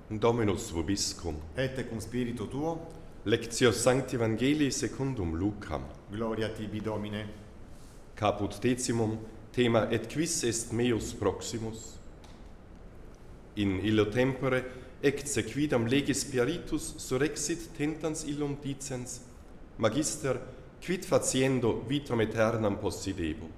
Dominus vobiscum. Et cum spiritu tuo, Lectio Sancti Evangelii secundum Lucam. gloria tibi Domine. Caput decimum, thema et quis est meus proximus? In illo tempore, ecce quidam legis spiritus surrexit tentans illum dicens, Magister, quid faciendo vitam aeternam possidebo?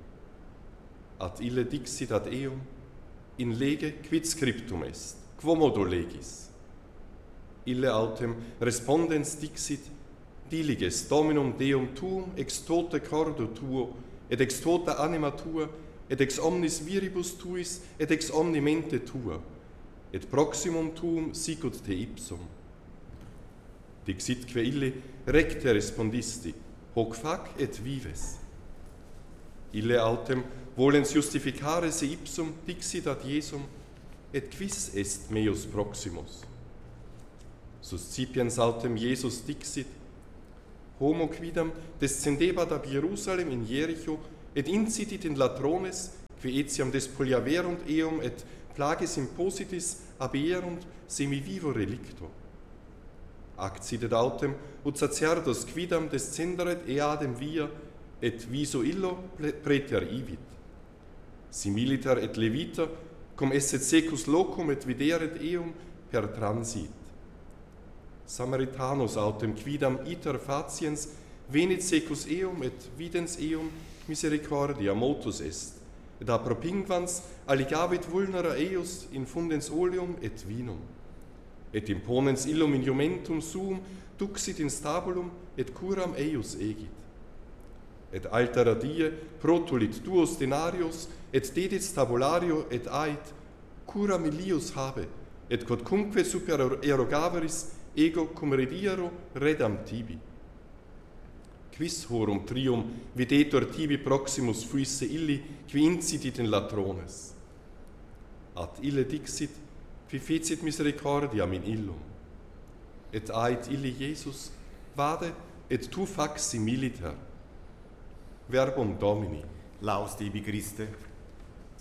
Ad ille dixit ad eum, in lege quid scriptum est, quomodo legis? Ille autem respondens dixit, diliges Dominum Deum tuum ex tote cordo tuo, et ex tota anima tua, et ex omnis viribus tuis, et ex omni mente tua, et proximum tuum sicut te ipsum. Dixitque ille recte respondisti, hoc fac et vives. Ille autem, volens justificare se ipsum, dixit ad Iesum, et quis est meus proximus? Suscipiens autem Iesus dixit, homo quidam descendebat ab Jerusalem in Jericho, et incitit in latrones, qui etiam despoliaverunt eum, et plages impositis aberunt semi vivo relicto. Accidit autem, ut sacerdos quidam descenderet eadem via, et viso illo preter ivit. Similiter et levita, cum esset secus locum et videret eum per transit. Samaritanos autem quidam iter faciens venit secus eum et videns eum misericordia motus est, et a propinquans alligavit vulnera eius infundens oleum et vinum, et imponens illum injumentum suum duxit in stabulum et curam eius egit. Et altera die protulit duos denarios, et dedit stabulario et ait, cura milius habe, et quodcunque super erogaveris ego cum rediero redam tibi. Quis horum trium videtur tibi proximus fuisse illi, qui incitit in latrones? Ad ille dixit, qui fecit misericordiam in illum. Et ait illi Iesus, vade, et tu fac similiter. Verbum Domini. Laus tibi Christe.